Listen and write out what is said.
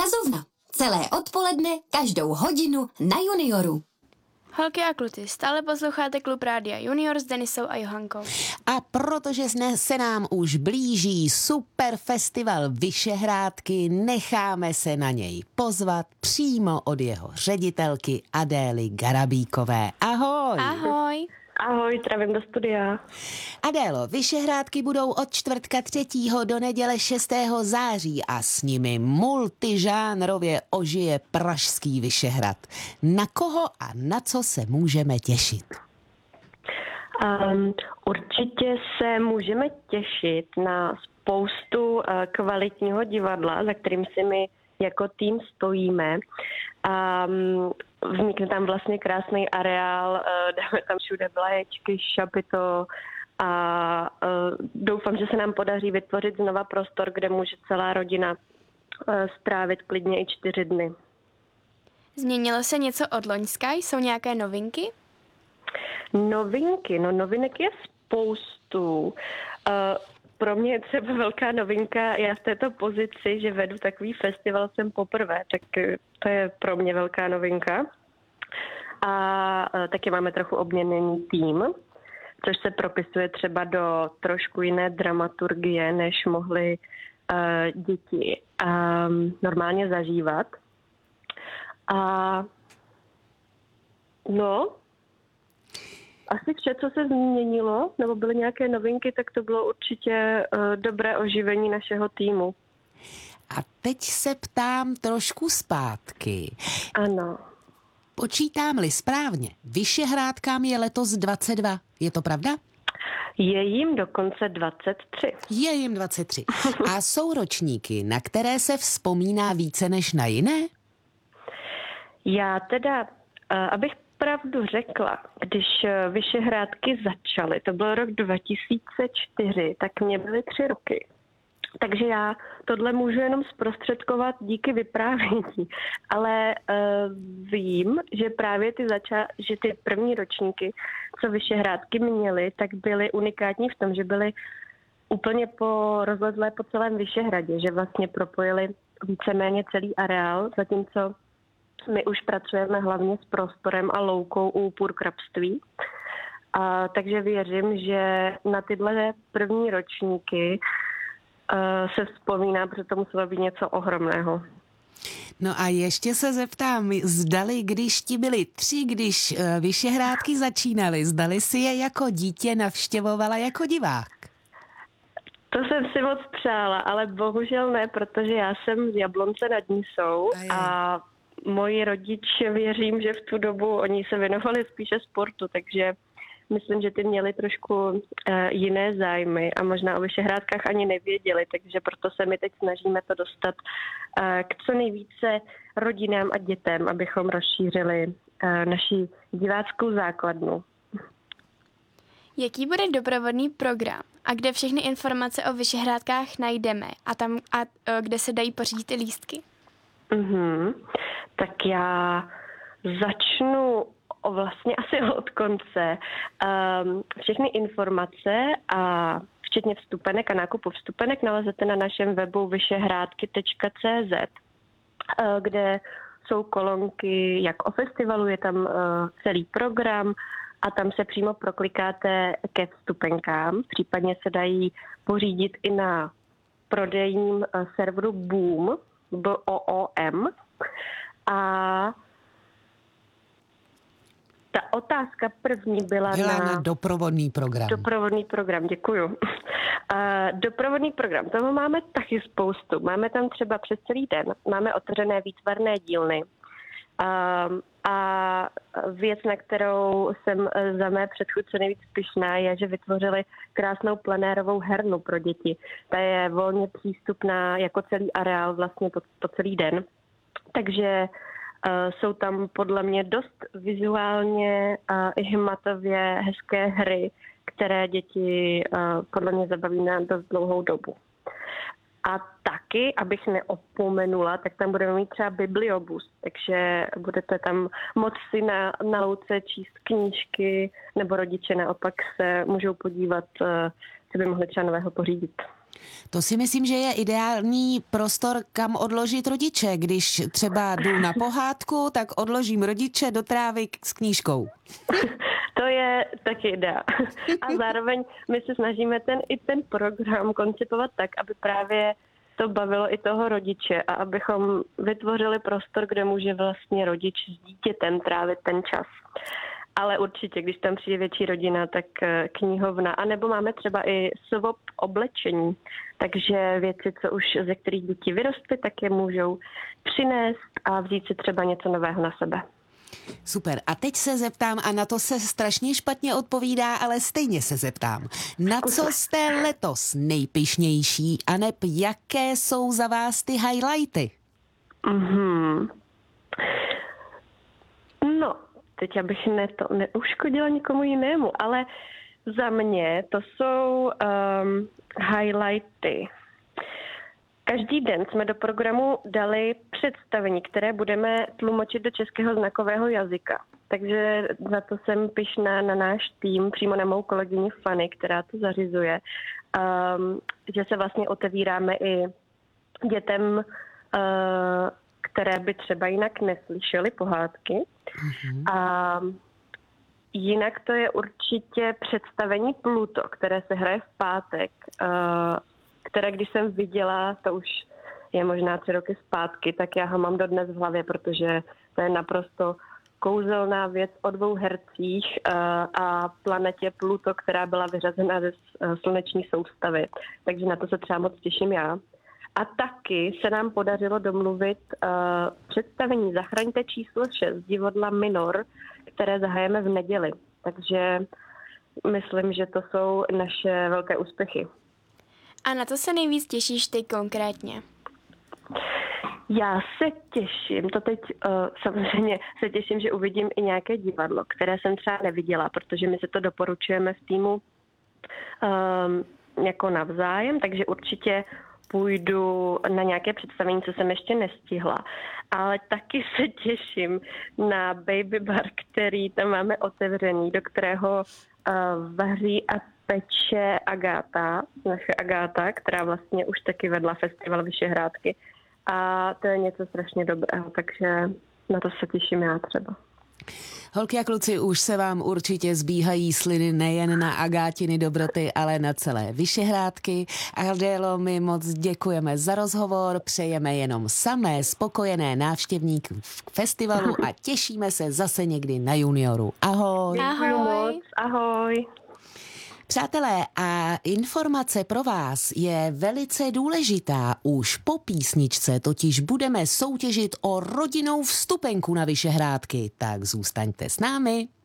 Kazovna. Celé odpoledne, každou hodinu na Junioru. Holky a kluci, stále posloucháte Klub Rádia Junior s Denisou a Johankou. A protože se nám už blíží super festival Vyšehrádky, necháme se na něj pozvat přímo od jeho ředitelky Adély Garabíkové. Ahoj! Ahoj! Ahoj, zdravím do studia. Adélo, Vyšehrádky budou od čtvrtka 3. do neděle 6. září a s nimi multižánrově ožije pražský Vyšehrad. Na koho a na co se můžeme těšit? Určitě se můžeme těšit na spoustu kvalitního divadla, za kterým si my jako tým stojíme. Vznikne tam vlastně krásný areál, dáme tam všude vlaječky, šapito a doufám, že se nám podaří vytvořit znova prostor, kde může celá rodina strávit klidně i 4 dny. Změnilo se něco od loňska? Jsou nějaké novinky? Novinky? No novinek je spoustu. Pro mě je třeba velká novinka, já v této pozici, že vedu takový festival jsem poprvé, tak to je pro mě velká novinka. A taky máme trochu obměněný tým, což se propisuje třeba do trošku jiné dramaturgie, než mohly děti normálně zažívat. A no, asi vše, co se změnilo, nebo byly nějaké novinky, tak to bylo určitě dobré oživení našeho týmu. A teď se ptám trošku zpátky. Ano. Počítám-li správně, Vyšehrádkám je letos 22. Je to pravda? Je jim dokonce 23. Je jim 23. A jsou ročníky, na které se vzpomíná více než na jiné? Já teda, abych pravdu řekla, když Vyšehrádky začaly, to byl rok 2004, tak mě byly 3 roky. Takže já tohle můžu jenom zprostředkovat díky vyprávění. Ale vím, že právě že ty první ročníky, co Vyšehrádky měly, tak byly unikátní v tom, že byly úplně rozlezlé po celém Vyšehradě, že vlastně propojili víceméně celý areál, zatímco my už pracujeme hlavně s prostorem a loukou u purkrabství. Takže věřím, že na tyhle první ročníky se vzpomíná, protože to muselo být něco ohromného. No a ještě se zeptám, zdali, když ti byli 3, když Vyšehrádky začínaly, zdali si je jako dítě navštěvovala jako divák? To jsem si moc přála, ale bohužel ne, protože já jsem z Jablonce nad Nisou a moji rodiče, věřím, že v tu dobu oni se věnovali spíše sportu, takže myslím, že ty měli trošku jiné zájmy a možná o Vyšehrádkách ani nevěděli, takže proto se my teď snažíme to dostat k co nejvíce rodinám a dětem, abychom rozšířili naši diváckou základnu. Jaký bude doprovodný program a kde všechny informace o Vyšehrádkách najdeme a kde se dají pořídit i lístky? Tak já začnu vlastně asi od konce. Všechny informace a včetně vstupenek a nákupu vstupenek nalezete na našem webu vyšehrádky.cz, kde jsou kolonky jak o festivalu, je tam celý program a tam se přímo proklikáte ke vstupenkám. Případně se dají pořídit i na prodejním serveru Boom, BOOM. A ta otázka první byla na doprovodný program. Doprovodný program, děkuju. Doprovodný program, toho máme taky spoustu. Máme tam třeba přes celý den, máme otevřené výtvarné dílny. A věc, na kterou jsem za mé předchůdce nejvíc pyšná, je, že vytvořili krásnou plenérovou hernu pro děti. Ta je volně přístupná jako celý areál vlastně po celý den. Takže jsou tam podle mě dost vizuálně i hmatově hezké hry, které děti podle mě zabaví na dost dlouhou dobu. A taky, abych neopomenula, tak tam budeme mít třeba bibliobus, takže budete tam moct si na louce číst knížky, nebo rodiče naopak se můžou podívat, co by mohli třeba nového pořídit. To si myslím, že je ideální prostor, kam odložit rodiče. Když třeba jdu na pohádku, tak odložím rodiče do trávy s knížkou. To je taky idea. A zároveň my se snažíme ten program koncipovat tak, aby právě to bavilo i toho rodiče a abychom vytvořili prostor, kde může vlastně rodič s dítětem trávit ten čas. Ale určitě, když tam přijde větší rodina, tak knihovna, anebo máme třeba i swap oblečení, takže věci, co už ze kterých děti vyrostly, tak je můžou přinést a vzít si třeba něco nového na sebe. Super. A teď se zeptám, a na to se strašně špatně odpovídá, ale stejně se zeptám. Na co jste letos nejpyšnější, aneb jaké jsou za vás ty highlighty? No, teď abych neuškodila nikomu jinému, ale za mě to jsou highlighty. Každý den jsme do programu dali představení, které budeme tlumočit do českého znakového jazyka. Takže za to jsem pyšná na náš tým, přímo na mou kolegyni Fanny, která to zařizuje, že se vlastně otevíráme i dětem, které by třeba jinak neslyšely pohádky. A jinak to je určitě představení Pluto, které se hraje v pátek, které když jsem viděla, to už je možná 3 roky zpátky, tak já ho mám dodnes v hlavě, protože to je naprosto kouzelná věc o 2 hercích a planetě Pluto, která byla vyřazena ze sluneční soustavy. Takže na to se třeba moc těším já. A taky se nám podařilo domluvit představení Zachraňte číslo 6 divadla Minor, které zahajeme v neděli. Takže myslím, že to jsou naše velké úspěchy. A na to se nejvíc těšíš ty konkrétně? Já se těším, to teď samozřejmě se těším, že uvidím i nějaké divadlo, které jsem třeba neviděla, protože my se to doporučujeme v týmu jako navzájem, takže určitě půjdu na nějaké představení, co jsem ještě nestihla. Ale taky se těším na Baby Bar, který tam máme otevřený, do kterého vaří a peče Agáta, naše Agáta, která vlastně už taky vedla festival Vyšehrádky. A to je něco strašně dobrého, takže na to se těším já třeba. Holky a kluci, už se vám určitě zbíhají sliny nejen na Agátiny dobroty, ale na celé Vyšehrádky. Adélo, my moc děkujeme za rozhovor, přejeme jenom samé spokojené návštěvníky v festivalu a těšíme se zase někdy na Junioru. Ahoj. Děkuju moc, ahoj. Přátelé, a informace pro vás je velice důležitá. Už po písničce totiž budeme soutěžit o rodinnou vstupenku na Vyšehrádky, tak zůstaňte s námi.